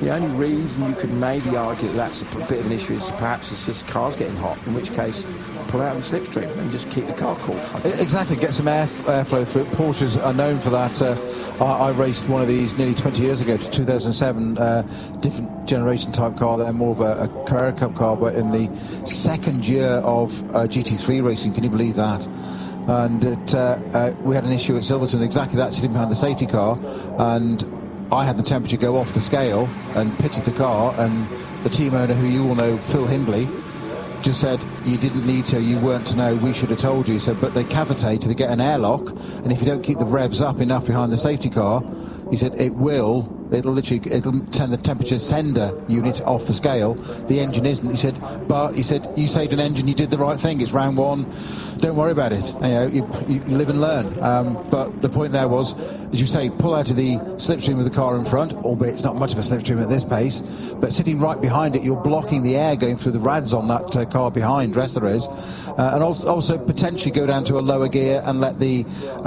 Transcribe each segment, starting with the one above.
The only reason you could maybe argue that that's a bit of an issue is perhaps it's just cars getting hot, in which case pull out of the slipstream and just keep the car cool. Exactly, get some airflow through it. Porsches are known for that. I raced one of these nearly 20 years ago, 2007, different generation type car. They're more of a Carrera Cup car, but in the second year of GT3 racing, can you believe that? And we had an issue at Silverstone, exactly that, sitting behind the safety car, and I had the temperature go off the scale and pitted the car, and the team owner, who you all know, Phil Hindley, just said, you didn't need to, you weren't to know, we should have told you. So, but they cavitate, they get an airlock, and if you don't keep the revs up enough behind the safety car, he said it'll turn the temperature sender unit off the scale. The engine isn't. He said, you saved an engine, you did the right thing. It's round one. Don't worry about it. You live and learn. But the point there was, as you say, pull out of the slipstream with the car in front, albeit it's not much of a slipstream at this pace, but sitting right behind it, you're blocking the air going through the rads on that car behind, Dressler is, and also potentially go down to a lower gear and let the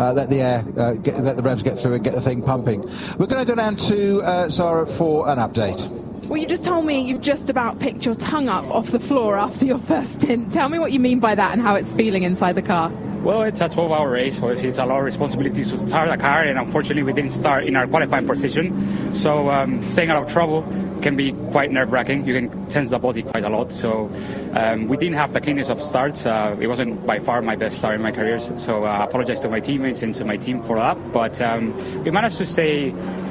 revs get through and get the thing pumping. We're going to go down to Sarah for an update. Well, you just told me you've just about picked your tongue up off the floor after your first stint. Tell me what you mean by that and how it's feeling inside the car. Well, it's a 12-hour race, so it's a lot of responsibilities to start the car, and unfortunately we didn't start in our qualifying position. So staying out of trouble can be quite nerve-wracking. You can tense the body quite a lot. So we didn't have the cleanest of starts. It wasn't by far my best start in my career, so I apologize to my teammates and to my team for that. But we managed to stay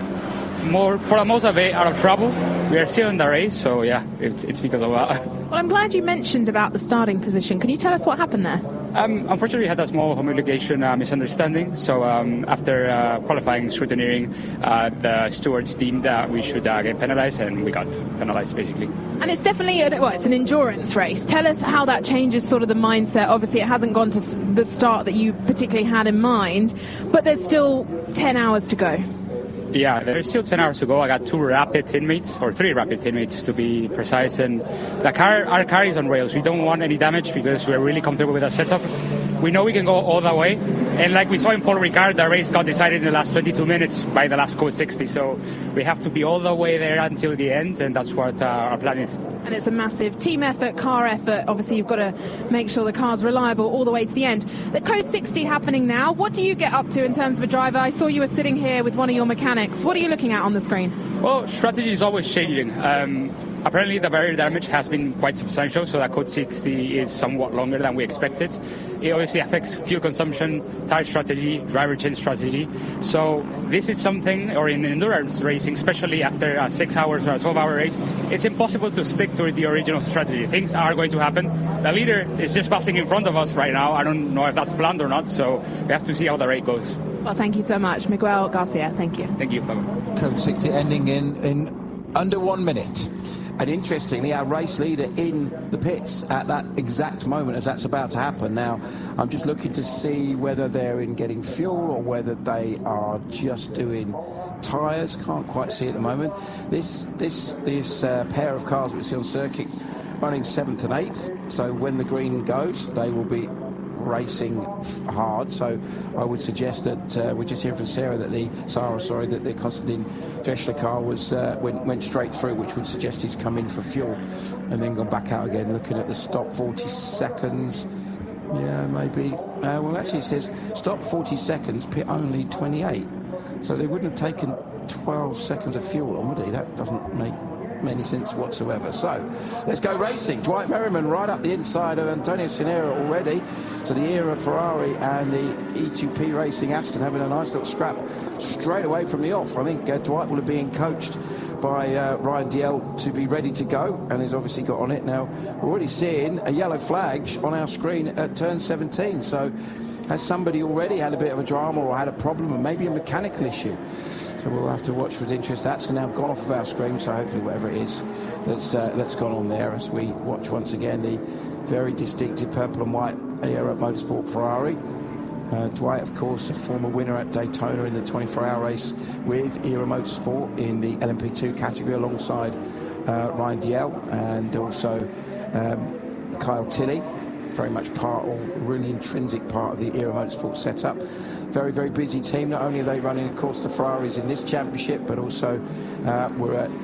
for the most of it out of trouble. We are still in the race, so yeah, it's because of that. Well, I'm glad you mentioned about the starting position. Can you tell us what happened there? Unfortunately, we had a small homologation misunderstanding. So after qualifying scrutineering, the stewards deemed that we should get penalized, and we got penalized basically. And it's definitely it's an endurance race. Tell us how that changes sort of the mindset. Obviously, it hasn't gone to the start that you particularly had in mind, but there's still 10 hours to go. Yeah, there's still 10 hours to go. I got 3 rapid teammates to be precise, and our car is on rails. We don't want any damage because we're really comfortable with our setup. We know we can go all the way, and like we saw in Paul Ricard, the race got decided in the last 22 minutes by the last code 60, so we have to be all the way there until the end, and that's what our plan is. And it's a massive team effort, car effort. Obviously, you've got to make sure the car's reliable all the way to the end. The code 60 happening now. What do you get up to in terms of a driver? I saw you were sitting here with one of your mechanics. What are you looking at on the screen? Well, strategy is always changing. Apparently the barrier damage has been quite substantial, so that code 60 is somewhat longer than we expected. It obviously affects fuel consumption, tire strategy, driver change strategy. So this is something, or in endurance racing, especially after a 6 hours or a 12-hour race, it's impossible to stick to the original strategy. Things are going to happen. The leader is just passing in front of us right now. I don't know if that's planned or not, so we have to see how the race goes. Well, thank you so much, Miguel Garcia. Thank you. Thank you. Bye-bye. Code 60 ending in under 1 minute. And interestingly, our race leader in the pits at that exact moment as that's about to happen. Now, I'm just looking to see whether they're in getting fuel or whether they are just doing tyres. Can't quite see at the moment. This pair of cars we see on circuit running 7th and 8th. So when the green goes, they will be racing hard. So I would suggest that we're just hearing from Sarah that the Konstantin Dressler car went straight through, which would suggest he's come in for fuel and then gone back out again. Looking at the stop, 40 seconds. Yeah, maybe. Well, actually, it says stop 40 seconds, pit only 28. So they wouldn't have taken 12 seconds of fuel on, would he? That doesn't make any sense whatsoever. So let's go racing. Dwight Merriman right up the inside of Antonio Sinera already. So the Era Ferrari and the E2P Racing Aston having a nice little scrap straight away from the off. I think Dwight will have been coached by Ryan Diel to be ready to go, and he's obviously got on it now. We're already seeing a yellow flag on our screen at turn 17. So has somebody already had a bit of a drama or had a problem or maybe a mechanical issue? So we'll have to watch with interest. That's now gone off of our screen, so hopefully whatever it is that's gone on there as we watch once again the very distinctive purple and white Era Motorsport Ferrari. Dwight, of course, a former winner at Daytona in the 24-hour race with Era Motorsport in the LMP2 category alongside Ryan Diel and also Kyle Tilley. Very much really intrinsic part of the Era Motorsport setup. Very, very busy team. Not only are they running, of course, the Ferraris in this championship, but also we're at